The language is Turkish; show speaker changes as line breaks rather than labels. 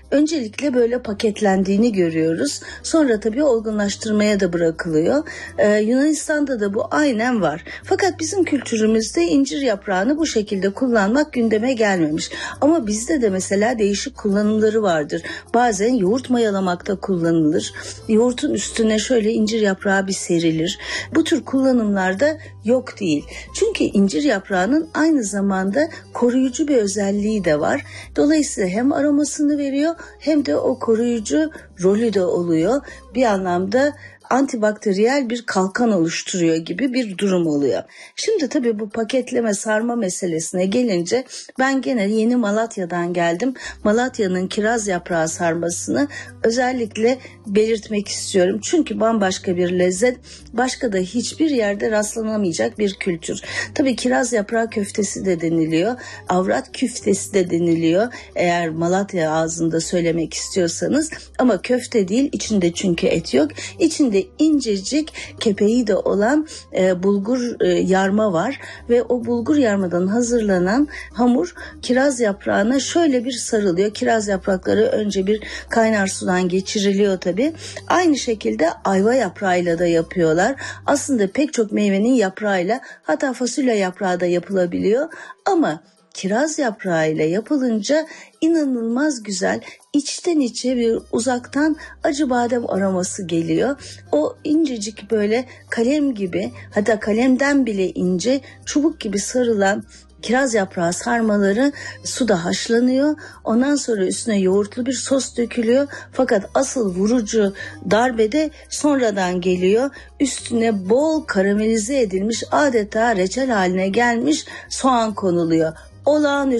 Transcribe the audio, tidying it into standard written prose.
öncelikle böyle paketlendiğini görüyoruz. Sonra tabii olgunlaştırmaya da bırakılıyor. Yunanistan'da da bu aynen var. Fakat bizim kültürümüzde incir yaprağını bu şekilde kullanmak gündeme gelmemiş. Ama bizde de mesela değişik kullanımları vardır. Bazen yoğurt mayalamakta kullanılır. Yoğurtun üstüne şöyle incir yaprağı bir serilir. Bu tür kullanımlarda yok değil. Çünkü incir yaprağının aynı zamanda koruyucu bir özelliği de var. Dolayısıyla hem aromasını veriyor hem de o koruyucu rolü de oluyor. Bir anlamda antibakteriyel bir kalkan oluşturuyor gibi bir durum oluyor. Şimdi tabii bu paketleme sarma meselesine gelince ben gene yeni Malatya'dan geldim. Malatya'nın kiraz yaprağı sarmasını özellikle belirtmek istiyorum. Çünkü bambaşka bir lezzet, başka da hiçbir yerde rastlanamayacak bir kültür. Tabii kiraz yaprağı köftesi de deniliyor. Avrat küftesi de deniliyor. Eğer Malatya ağzında söylemek istiyorsanız, ama köfte değil, içinde çünkü et yok. İçinde incecik kepeği de olan bulgur yarma var ve o bulgur yarmadan hazırlanan hamur kiraz yaprağına şöyle bir sarılıyor. Kiraz yaprakları önce bir kaynar sudan geçiriliyor tabii. Aynı şekilde ayva yaprağıyla da yapıyorlar. Aslında pek çok meyvenin yaprağıyla, hatta fasulye yaprağı da yapılabiliyor ama kiraz yaprağıyla yapılınca inanılmaz güzel, içten içe bir uzaktan acı badem aroması geliyor. O incecik böyle kalem gibi, hatta kalemden bile ince, çubuk gibi sarılan kiraz yaprağı sarmaları suda haşlanıyor. Ondan sonra üstüne yoğurtlu bir sos dökülüyor. Fakat asıl vurucu darbede sonradan geliyor. Üstüne bol karamelize edilmiş, adeta reçel haline gelmiş soğan konuluyor. Olağanüstü